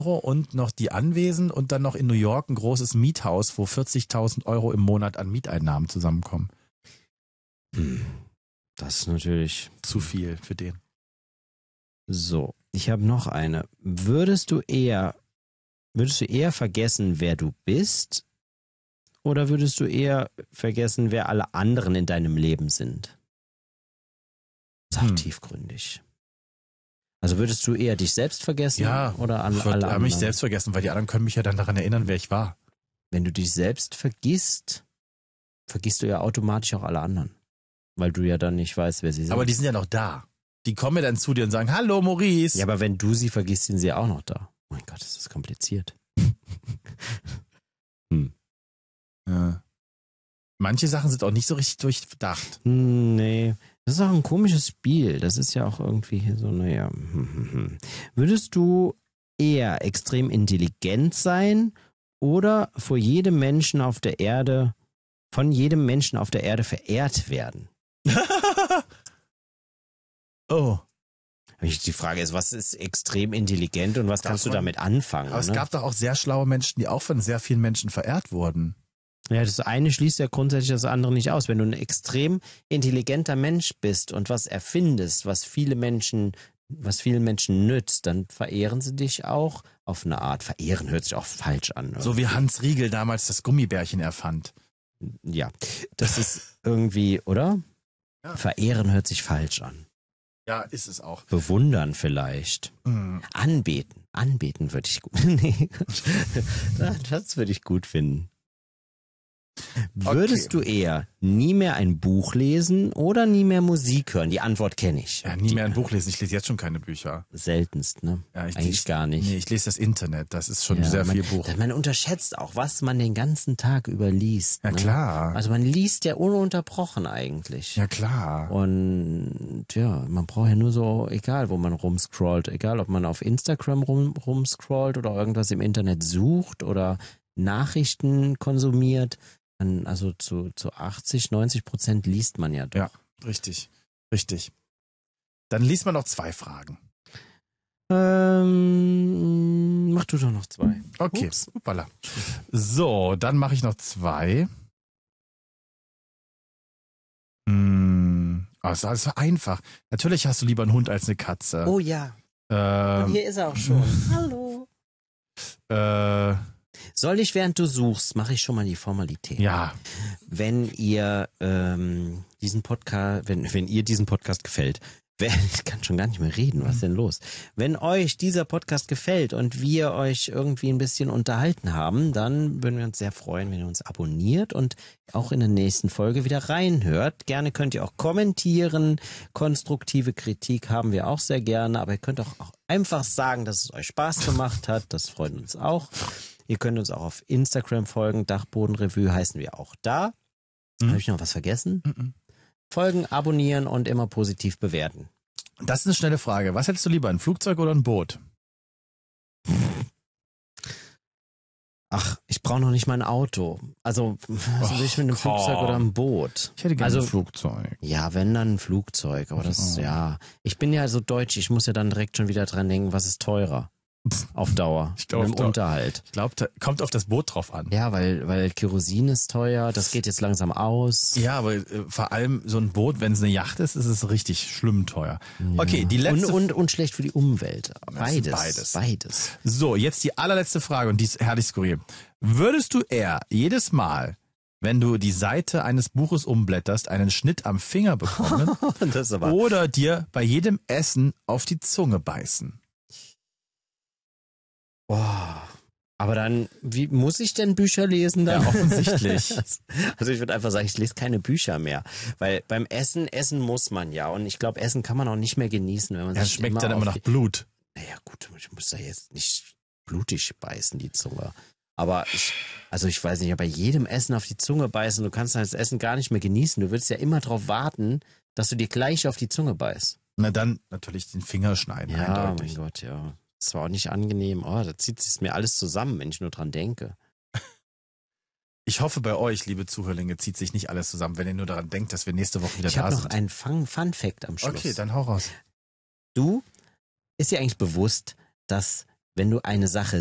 Euro und noch die Anwesen und dann noch in New York ein großes Miethaus, wo 40.000 Euro im Monat an Mieteinnahmen zusammenkommen. Das ist natürlich zu viel für den. So, ich habe noch eine. Würdest du eher vergessen, wer du bist? Oder würdest du eher vergessen, wer alle anderen in deinem Leben sind? Das ist auch tiefgründig. Also würdest du eher dich selbst vergessen oder alle anderen? Ich würde mich selbst vergessen, weil die anderen können mich ja dann daran erinnern, wer ich war. Wenn du dich selbst vergisst du ja automatisch auch alle anderen. Weil du ja dann nicht weißt, wer sie sind. Aber die sind ja noch da. Die kommen ja dann zu dir und sagen, hallo Maurice. Ja, aber wenn du sie vergisst, sind sie ja auch noch da. Oh mein Gott, das ist kompliziert. Ja. Manche Sachen sind auch nicht so richtig durchdacht. Nee, das ist auch ein komisches Spiel. Das ist ja auch irgendwie so, naja. Würdest du eher extrem intelligent sein oder von jedem Menschen auf der Erde verehrt werden? Oh. Die Frage ist, was ist extrem intelligent und was kannst du damit anfangen? Aber es gab doch auch sehr schlaue Menschen, die auch von sehr vielen Menschen verehrt wurden. Ja, das eine schließt ja grundsätzlich das andere nicht aus. Wenn du ein extrem intelligenter Mensch bist und was erfindest, was vielen Menschen nützt, dann verehren sie dich auch auf eine Art. Verehren hört sich auch falsch an. Irgendwie. So wie Hans Riegel damals das Gummibärchen erfand. Ja, das ist irgendwie, oder? Ja. Verehren hört sich falsch an. Ja, ist es auch. Bewundern vielleicht. Anbeten. Anbeten würde ich gut. Nee, das würde ich gut finden. Würdest du eher nie mehr ein Buch lesen oder nie mehr Musik hören? Die Antwort kenne ich. Ja, nie mehr ein Buch lesen. Ich lese jetzt schon keine Bücher. Seltenst, ne? Ja, eigentlich gar nicht. Nee, ich lese das Internet. Das ist schon sehr viel Buch. Man unterschätzt auch, was man den ganzen Tag über liest. Ja, ne? klar. Also man liest ja ununterbrochen eigentlich. Ja, klar. Und ja, man braucht ja nur so, egal wo man rumscrollt, egal ob man auf Instagram rumscrollt oder irgendwas im Internet sucht oder Nachrichten konsumiert, also zu 80-90% liest man ja doch. Ja, richtig. Dann liest man noch 2 Fragen. Mach du doch noch 2. Okay, upala. So, dann mache ich noch 2. Das ist alles so einfach. Natürlich hast du lieber einen Hund als eine Katze. Oh ja. Und hier ist er auch schon. Hallo. Soll ich, während du suchst, mache ich schon mal die Formalität. Ja. Wenn ihr diesen Podcast, wenn ihr diesen Podcast gefällt, ich kann schon gar nicht mehr reden, was ist denn los? Wenn euch dieser Podcast gefällt und wir euch irgendwie ein bisschen unterhalten haben, dann würden wir uns sehr freuen, wenn ihr uns abonniert und auch in der nächsten Folge wieder reinhört. Gerne könnt ihr auch kommentieren, konstruktive Kritik haben wir auch sehr gerne, aber ihr könnt auch einfach sagen, dass es euch Spaß gemacht hat, das freut uns auch. Ihr könnt uns auch auf Instagram folgen, Dachbodenrevue heißen wir auch da. Habe ich noch was vergessen? Folgen, abonnieren und immer positiv bewerten. Das ist eine schnelle Frage. Was hättest du lieber, ein Flugzeug oder ein Boot? Ach, ich brauche noch nicht mal ein Auto. Also, was will ich mit einem Flugzeug oder einem Boot? Ich hätte gerne ein Flugzeug. Ja, wenn dann ein Flugzeug. Aber das, ich bin ja so deutsch, ich muss ja dann direkt schon wieder dran denken, was ist teurer? Auf Dauer. Ich glaube, im Unterhalt. Ich glaube, kommt auf das Boot drauf an. Ja, weil Kerosin ist teuer, das geht jetzt langsam aus. Ja, aber vor allem so ein Boot, wenn es eine Yacht ist, ist es richtig schlimm teuer. Ja. Okay, die letzte... Und schlecht für die Umwelt. Beides. So, jetzt die allerletzte Frage und die ist herrlich skurril. Würdest du eher jedes Mal, wenn du die Seite eines Buches umblätterst, einen Schnitt am Finger bekommen oder dir bei jedem Essen auf die Zunge beißen? Boah, aber dann, wie muss ich denn Bücher lesen dann? Ja, offensichtlich. Also ich würde einfach sagen, ich lese keine Bücher mehr, weil beim Essen muss man ja und ich glaube, Essen kann man auch nicht mehr genießen, wenn man sich schmeckt dann immer nach Blut. Naja gut, ich muss da jetzt nicht blutig beißen, die Zunge. Aber ich weiß nicht, ja, bei jedem Essen auf die Zunge beißen, du kannst das Essen gar nicht mehr genießen. Du würdest ja immer darauf warten, dass du dir gleich auf die Zunge beißt. Na dann natürlich den Finger schneiden. Ja, eindeutig. Mein Gott, ja. Das war auch nicht angenehm. Oh, da zieht es mir alles zusammen, wenn ich nur dran denke. Ich hoffe, bei euch, liebe Zuhörlinge, zieht sich nicht alles zusammen, wenn ihr nur daran denkt, dass wir nächste Woche wieder da sind. Ich habe noch einen Fun-Fact am Schluss. Okay, dann hau raus. Ist dir eigentlich bewusst, dass wenn du eine Sache